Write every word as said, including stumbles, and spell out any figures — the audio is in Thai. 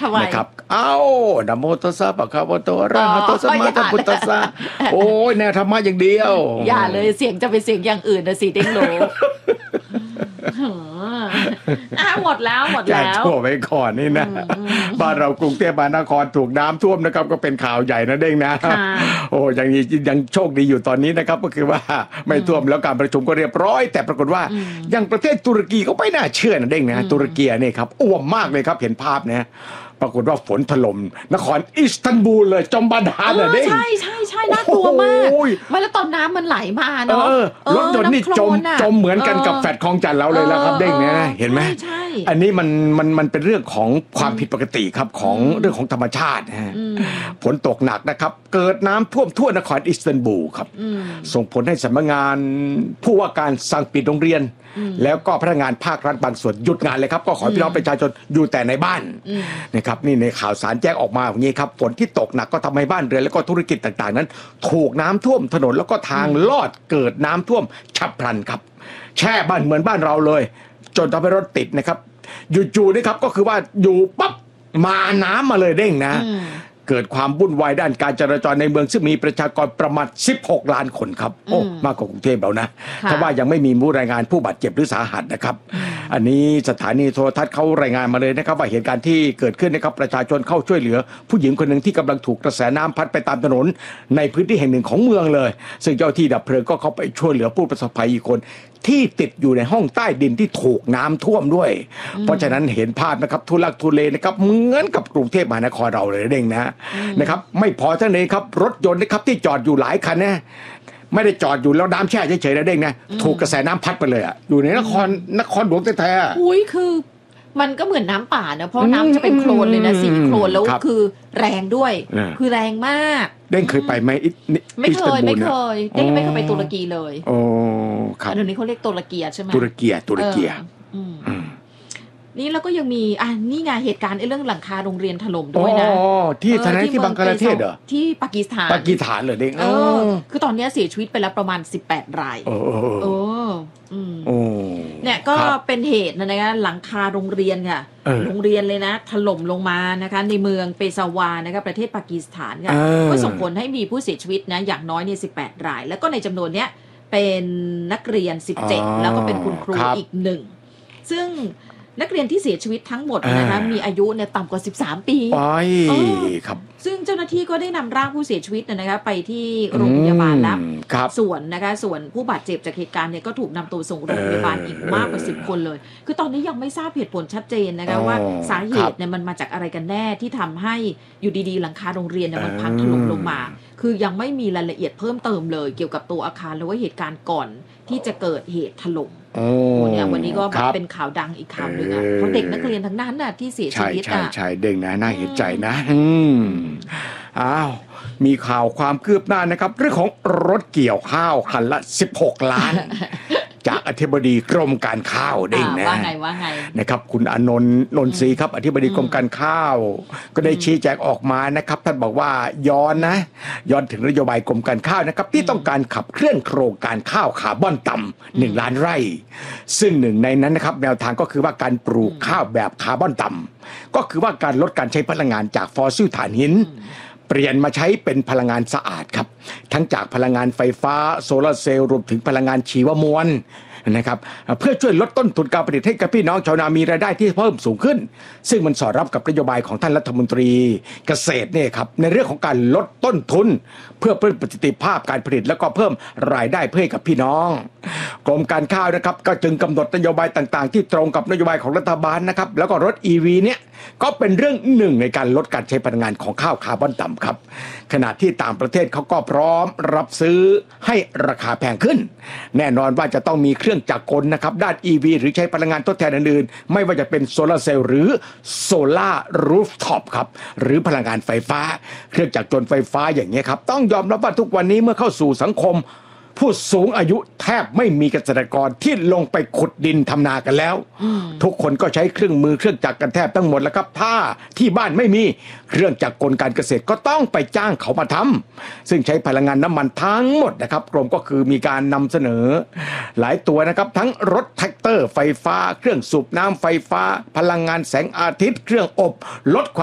นะครับเอ้านะโมตัสสะปะคะวะโตอะระหะโตสัมมาสัมพุทธัสสะโอ้ยแนวธรรมะอย่างเดียวอย่าเลยเสียงจะเป็นเสียงอย่างอื่นนะสิเด้งโหลอ่ะหมดแล้วหมดแล้วทั่วไปก่อนนี่นะบ้านเรากรุงเทพมหานครถูกน้ำท่วมนะครับก็เป็นข่าวใหญ่นะเด้งนะโอ้ยังยังโชคดีอยู่ตอนนี้นะครับก็คือว่าไม่ท่วมแล้วการประชุมก็เรียบร้อยแต่ปรากฏว่ายังประเทศตุรกีก็ไม่น่าเชื่อนะเด้งนะตุรกีนี่ครับอ้วมมากเลยครับเห็นภาพนะปรากฏว่าฝนถล่มนครอิสตันบูลเลยจอมบาดาลเลยเด้งใช่ใช่ใช่น่ากลัวมากมาแล้วตอนน้ำมันไหลมาเนาะรถยนต์นี่จมจมเหมือนกันกับแฟลตคลองจันทร์เราเลยแล้วครับเด้งเนี่ยเห็นไหมอันนี้มันมันมันเป็นเรื่องของความผิดปกติครับของเรื่องของธรรมชาตินะฝนตกหนักนะครับเกิดน้ำท่วมทั่วนครอิสตันบูลครับส่งผลให้สำนักงานผู้ว่าการสั่งปิดโรงเรียนแล้วก็พนักงานภาครัฐบางส่วนหยุดงานเลยครับก็ขอพี่น้องประชาชนอยู่แต่ในบ้านนะครับนี่ในข่าวสารแจ้งออกมาอย่างนี้ครับฝนที่ตกหนักก็ทำให้บ้านเรือนแล้วก็ธุรกิจต่างๆนั้นถูกน้ำท่วมถนนแล้วก็ทางลอดเกิดน้ำท่วมฉับพลันครับแช่บ้านเหมือนบ้านเราเลยจนทำให้รถติดนะครับอยู่ๆนี่ครับก็คือว่าอยู่ปั๊บมาน้ำมาเลยเด้งนะเกิดความวุ่นวายด้านการจราจรในเมืองซึ่งมีประชากรประมาณสิบหกล้านคนครับโอ้มากกว่ากรุงเทพเรานะเพราะว่ายังไม่มีผู้รายงานผู้บาดเจ็บหรือสาหัสนะครับอันนี้สถานีโทรทัศน์เขารายงานมาเลยนะครับว่าเหตุการณ์ที่เกิดขึ้นนะครับประชาชนเข้าช่วยเหลือผู้หญิงคนหนึ่งที่กำลังถูกกระแสน้ำพัดไปตามถนนในพื้นที่แห่งหนึ่งของเมืองเลยซึ่งเจ้าที่ดับเพลิงก็เข้าไปช่วยเหลือผู้ประสบภัยอีกคนที่ติดอยู่ในห้องใต้ดินที่ถูกน้ำท่วมด้วยเพราะฉะนั้นเห็นภาพนะครับทุลักทุเลนะครับเหมือนกับกรุงเทพมหานครเราเลยเด้งนะนะครับไม่พอเท่านี้ครับรถยนต์นะครับที่จอดอยู่หลายคันนะไม่ได้จอดอยู่แล้วน้ำแช่เฉยๆนะเด้งนะถูกกระแสน้ำพัดไปเลยอ่ะอยู่ในนครนครหลวงแท้ๆอุ้ยคือมันก็เหมือนน้ำป่านะเพราะน้ำจะเป็นโคลนเลยนะสีโคลนแล้วคือแรงด้วยคือแรงมากเด้งเคยไปไหมไม่เคยไม่เคยเด้งไม่เคยไปตุรกีเลยโอ้ครับเดี๋ยวนี้เขาเรียกตุรกีใช่ไหมตุรกีตุรกีนี่แล้วก็ยังมีอ่านี่ไงเหตุการณ์เรื่องหลังคาโรงเรียนถล่มด้วยนะอ๋อที่ทนายที่บังกลาเทศเหรอที่ปากีสถานปากีสถานเหรอเด้งเออคือตอนนี้เสียชีวิตไปแล้วประมาณสิบแปดรายโอ้โอ้เนี่ยก็เป็นเหตุนะนะคะหลังคาโรงเรียนค่ะโรงเรียนเลยนะถล่มลงมานะคะในเมืองเปซาวานะคะประเทศปากีสถานค่ะก็ส่งผลให้มีผู้เสียชีวิตนะอย่างน้อยเนี่ยสิบแปดรายแล้วก็ในจำนวนเนี้ยเป็นนักเรียนสิบเจ็ดแล้วก็เป็นคุณครูอีกหนึ่งซึ่งนักเรียนที่เสียชีวิตทั้งหมดนะคะมีอายุเนี่ยต่ำกว่าสิบสามปีไปครับซึ่งเจ้าหน้าที่ก็ได้นำร่างผู้เสียชีวิตนะคะไปที่โรงพยาบาลแล้วส่วนนะคะส่วนผู้บาดเจ็บจากเหตุการณ์เนี่ยก็ถูกนำตัวส่งโรงพยาบาลอีกมากกว่าสิบคนเลยคือตอนนี้ยังไม่ทราบเหตุผลชัดเจนนะคะว่าสาเหตุเนี่ยมันมาจากอะไรกันแน่ที่ทำให้อยู่ดีๆหลังคาโรงเรียนเนี่ยมันพังถล่มลงมาคือยังไม่มีรายละเอียดเพิ่มเติมเลยเกี่ยวกับตัวอาคารหรือว่าเหตุการณ์ก่อนที่จะเกิดเหตุถล่มโอ้เนี่ยวันนี้ก็เป็นข่าวดังอีกข่าวหนึ่งอ่ะเพราะเด็กนักเรียนทั้งนั้นน่ะที่เสียชีวิตอ่ะใช่ใช่เด็กนะน่าเห็นใจนะอืมอ้าวมีข่าวความคืบหน้านะครับเรื่องของรถเกี่ยวข้าวคันละสิบหกล้านจากอธิบดีกรมการข้าวเด้งนะว่าไงว่าไงนะครับคุณอนนท์นนทรีครับอธิบดีกรมการข้าวก็ได้ชี้แจงออกมานะครับท่านบอกว่าย้อนนะย้อนถึงนโยบายกรมการข้าวนะครับที่ต้องการขับเคลื่อนโครงการข้าวคาร์บอนต่ำหนึ่งล้านไร่ซึ่งหนึ่งในนั้นนะครับแนวทางก็คือว่าการปลูกข้าวแบบคาร์บอนต่ำก็คือว่าการลดการใช้พลังงานจากฟอสซิลถ่านหินเปลี่ยนมาใช้เป็นพลังงานสะอาดครับทั้งจากพลังงานไฟฟ้าโซลาร์เซลล์รวมถึงพลังงานชีวมวลนะครับเพื่อช่วยลดต้นทุนการผลิตให้กับพี่น้องชาวนามีรายได้ที่เพิ่มสูงขึ้นซึ่งมันสอดรับกับนโยบายของท่านรัฐมนตรีเกษตรเนี่ยครับในเรื่องของการลดต้นทุนเพื่อเพิ่มประสิทธิภาพการผลิตแล้วก็เพิ่มรายได้เพื่อให้กับพี่น้องกรมการข้าวนะครับก็จึงกำหนดนโยบายต่างๆที่ตรงกับนโยบายของรัฐบาลนะครับแล้วก็รถ อี วี เนี่ยก็เป็นเรื่องหนึ่งในการลดการใช้พลังงานของข้าวคาร์บอนต่ำครับขณะที่ต่างประเทศเขาก็พร้อมรับซื้อให้ราคาแพงขึ้นแน่นอนว่าจะต้องมีเครื่องจักรกลนะครับด้าน อี วี หรือใช้พลังงานทดแทนอื่นๆไม่ว่าจะเป็นโซลาร์เซลล์หรือโซล่ารูฟท็อปครับหรือพลังงานไฟฟ้าเครื่องจักรกลไฟฟ้าอย่างนี้ครับต้องยอมรับว่าทุกวันนี้เมื่อเข้าสู่สังคมผู้สูงอายุแทบไม่มีเกษตรกรที่ลงไปขุดดินทำนากันแล้วทุกคนก็ใช้เครื่องมือเครื่องจักรกันแทบทั้งหมดแล้วครับถ้าที่บ้านไม่มีเครื่องจักรกลการเกษตรก็ต้องไปจ้างเขามาทำซึ่งใช้พลังงานน้ำมันทั้งหมดนะครับกรมก็คือมีการนำเสนอหลายตัวนะครับทั้งรถแท็กเตอร์ไฟฟ้าเครื่องสูบน้ำไฟฟ้าพลังงานแสงอาทิตย์เครื่องอบลดความ